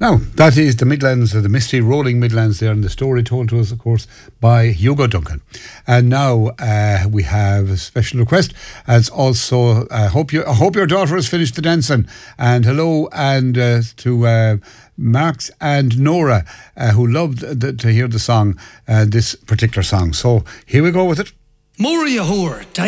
Now, that is the Midlands, the misty rolling Midlands there, and the story told to us, of course, by Hugo Duncan. And now we have a special request. As also, I hope your daughter has finished the dancing. And hello, and to Marx and Nora, who loved to hear the song, this particular song. So here we go with it. Moria Hoor.